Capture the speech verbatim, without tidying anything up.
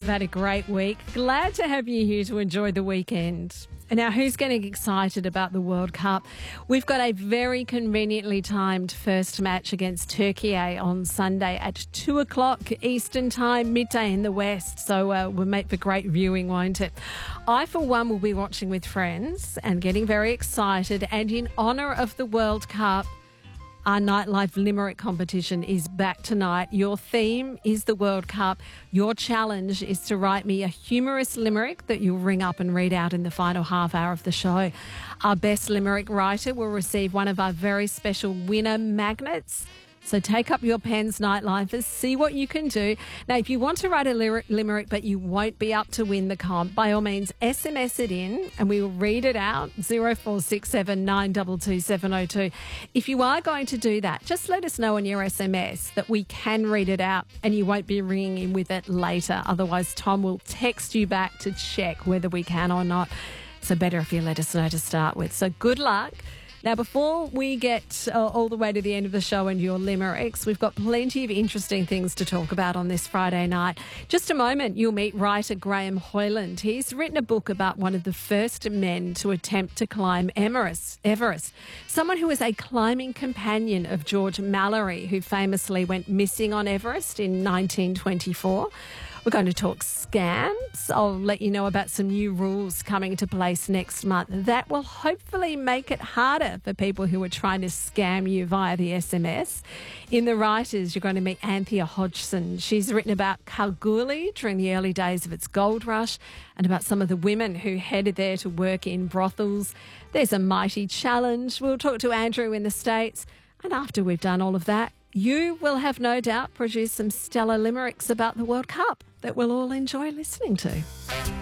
had a great week. Glad to have you here to enjoy the weekend. Now, who's getting excited about the World Cup? We've got a very conveniently timed first match against Turkey on Sunday at two o'clock Eastern Time, midday in the West. So uh, we'll make for great viewing, won't it? I, for one, will be watching with friends and getting very excited. And in honour of the World Cup, our Nightlife Limerick competition is back tonight. Your theme is the World Cup. Your challenge is to write me a humorous limerick that you'll ring up and read out in the final half hour of the show. Our best limerick writer will receive one of our very special winner magnets. So take up your pens, Nightlifers, see what you can do. Now, if you want to write a lyric, limerick but you won't be up to win the comp, by all means, S M S it in and we will read it out, zero four six seven nine two two seven zero two. If you are going to do that, just let us know on your S M S that we can read it out and you won't be ringing in with it later. Otherwise, Tom will text you back to check whether we can or not. So better if you let us know to start with. So good luck. Now, before we get uh, all the way to the end of the show and your limericks, we've got plenty of interesting things to talk about on this Friday night. Just a moment, you'll meet writer Graham Hoyland. He's written a book about one of the first men to attempt to climb Everest, Everest, someone who was a climbing companion of George Mallory, who famously went missing on Everest in nineteen twenty-four. We're going to talk scams. I'll let you know about some new rules coming into place next month. That will hopefully make it harder for people who are trying to scam you via the S M S. In the writers, you're going to meet Anthea Hodgson. She's written about Kalgoorlie during the early days of its gold rush and about some of the women who headed there to work in brothels. There's a mighty challenge. We'll talk to Andrew in the States. And after we've done all of that, you will have no doubt produced some stellar limericks about the World Cup that we'll all enjoy listening to.